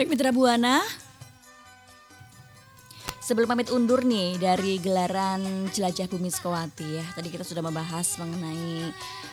Baik Mitra Buana, sebelum pamit undur nih dari gelaran Jelajah Bumi Sukawati ya. Tadi kita sudah membahas mengenai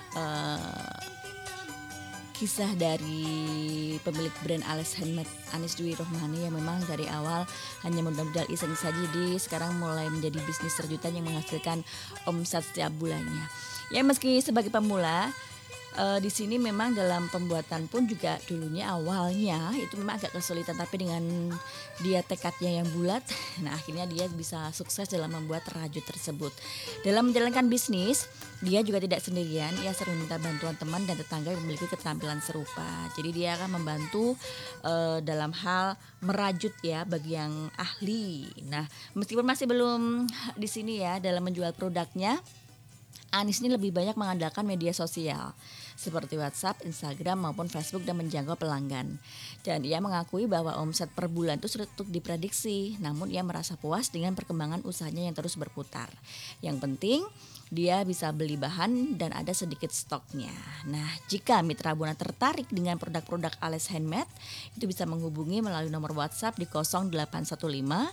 kisah dari pemilik brand alis handmade Anis Dwi Rohmani yang memang dari awal hanya modal iseng saja, jadi sekarang mulai menjadi bisnis terjutan yang menghasilkan omset setiap bulannya. Ya meski sebagai pemula, di sini memang dalam pembuatan pun juga dulunya awalnya itu memang agak kesulitan, tapi dengan dia tekadnya yang bulat, nah akhirnya dia bisa sukses dalam membuat rajut tersebut. Dalam menjalankan bisnis, dia juga tidak sendirian, ia sering minta bantuan teman dan tetangga yang memiliki keterampilan serupa. Jadi dia akan membantu dalam hal merajut ya bagi yang ahli. Nah, meskipun masih belum di sini ya dalam menjual produknya, Anis ini lebih banyak mengandalkan media sosial seperti WhatsApp, Instagram maupun Facebook dan menjangkau pelanggan. Dan ia mengakui bahwa omset per bulan itu sulit untuk diprediksi, namun ia merasa puas dengan perkembangan usahanya yang terus berputar. Yang penting dia bisa beli bahan dan ada sedikit stoknya. Nah, jika Mitra Buana tertarik dengan produk-produk alis handmade, itu bisa menghubungi melalui nomor WhatsApp di 0815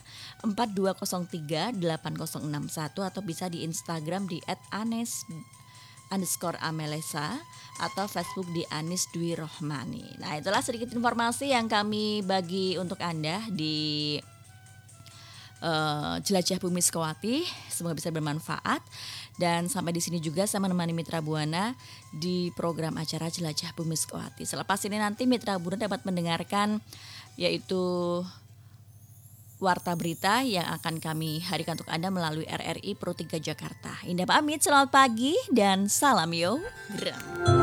4203 8061 atau bisa di Instagram di @anes_amelesa atau Facebook di Anis Dwi Rohmani. Nah, itulah sedikit informasi yang kami bagi untuk Anda di Jelajah Bumi Sukawati. Semoga bisa bermanfaat. Dan sampai di sini juga saya menemani Mitra Buana di program acara Jelajah Bumi Sukawati. Selepas ini nanti Mitra Buana dapat mendengarkan yaitu warta berita yang akan kami hadirkan untuk Anda melalui RRI Pro 3 Jakarta. Indah pamit, selamat pagi dan salam yo. Geram.